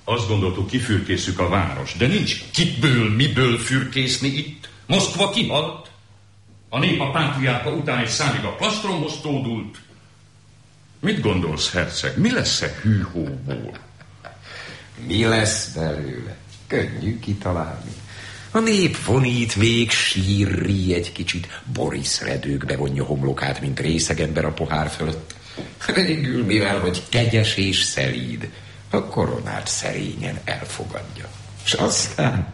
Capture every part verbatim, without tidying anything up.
Azt gondoltuk, kifürkészük a város, de nincs kiből, miből fürkészni itt. Moszkva kihalt. A nép a pátriárka után egy számig a plastromhoz tódult. Mit gondolsz, herceg? Mi lesz-e hűhóból? Mi lesz belőle? Könnyű kitalálni. A nép vonít, még sírri egy kicsit. Boris redőkbe vonja homlokát, mint részeg ember a pohár fölött. Végül, mivel hogy kegyes és szelíd, a koronát szerényen elfogadja. És aztán...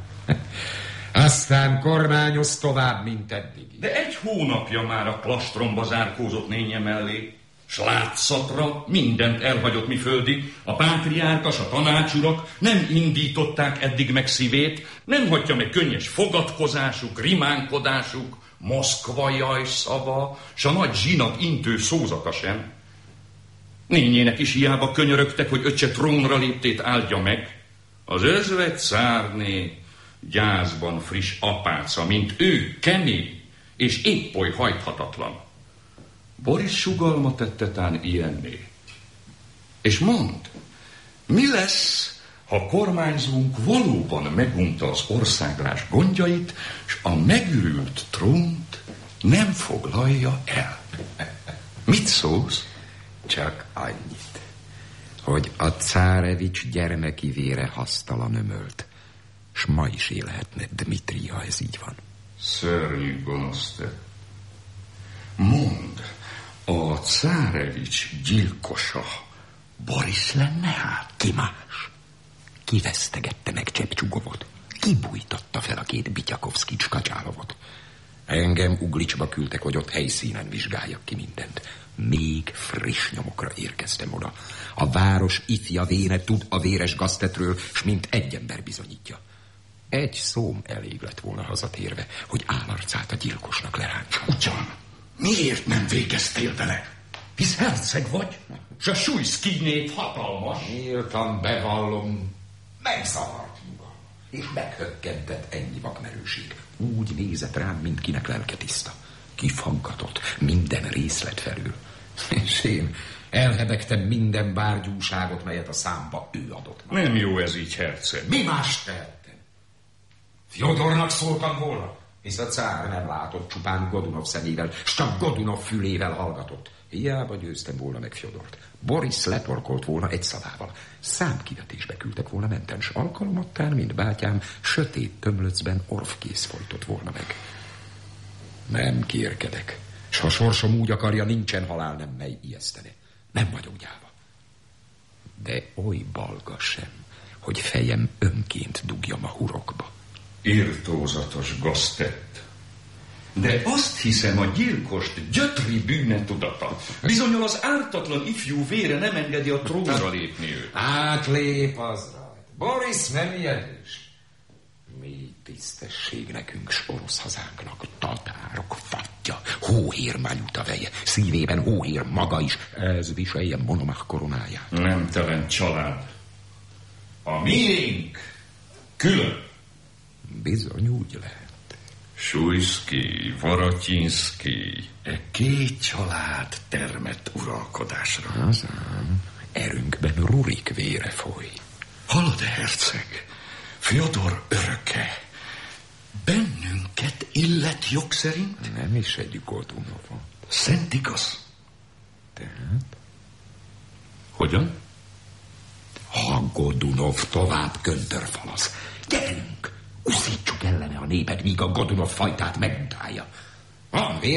Aztán kormányoz tovább, mint eddig. De egy hónapja már a plastromba zárkózott nénye mellé. S látszatra mindent elhagyott mi földi, a pátriárkas, a tanácsurak nem indították eddig meg szívét, nem hagyja meg könnyes fogadkozásuk, rimánkodásuk, Moszkva jajszava, s a nagy zsinat intő szózata sem. Nényének is hiába könyörögtek, hogy öccse trónra léptét áldja meg. Az özvegy szárné gyászban friss apáca, mint ő, kemény és épp oly hajthatatlan. Boris sugalma tette tán ilyenné. És mondd, mi lesz, ha kormányzónk valóban megunta az országlás gondjait, és a megürült trónt nem foglalja el? Mit szólsz? Csak annyit, hogy a cárevics gyermeki vére hasztalan ömölt, s ma is élhetne Dmitri, ha ez így van. Szörnyű gonosz te. Mondd, a cárevics gyilkosa Boris lenne hát? Ki más? Ki vesztegette meg Csepcsugovot? Ki bújtatta fel a két Bityakovszki Cskacsálovot? Engem Uglicsba küldtek, hogy ott helyszínen vizsgáljak ki mindent. Még friss nyomokra érkeztem oda. A város ifja véne tud a véres gaztetről, s mint egy ember bizonyítja. Egy szóm elég lett volna hazatérve, hogy állarcát a gyilkosnak leráncsa. Ugyan, miért nem végeztél vele? Hisz herceg vagy, s a Sujszkij nép hatalmas. Nyíltan bevallom, megzavart magam, és meghökkentett ennyi vakmerőség. Úgy nézett rám, mint kinek lelke tiszta. Kifaggatott minden részlet felül. És én elhebegtem minden bárgyúságot, melyet a számba ő adott. Nem jó ez így, herceg. Mi más tehettem? Fjodornak szóltam volna, hisz a cár nem látott, csupán Godunov szemével, s csak Godunov fülével hallgatott. Hiába győztem volna meg Fjodort. Boris letorkolt volna egy szavával. Számkivetésbe küldtek volna mentem, s alkalomattán, mint bátyám, sötét tömlöcben orvkész folytott volna meg. Nem kérkedek, s ha sorsom úgy akarja, nincsen halál nem mely ijesztene. Nem vagyok gyáva. De oly balga sem, hogy fejem önként dugjam a hurokba. Irtózatos gaztett. De azt hiszem, a gyilkost gyötri bűne tudata. Bizonyal az ártatlan ifjú vére nem engedi a trónra lépni őt. Átlép az rajt. Boris nem ijedős. Mi tisztesség nekünk, s orosz hazánknak, tatárok fatja, hóhér Majuta veje, szívében hóhér maga is, ez viselje Monomach koronáját. Nemtelen család. A miénk külön. Bizony úgy lehet. Sujszkij, Vorotyinszkij, e két család termett uralkodásra. Azán, erőnkben Rurik vére foly. Hallod, herceg? Fjodor öröke bennünket illet jog szerint? Nem is egy Godunova. Szent igaz? Tehát? Hogyan? Ha Godunov tovább köntörfalaz, gyerünk, uszítsuk ellene a népet, míg a Godunov fajtát megutálja. Van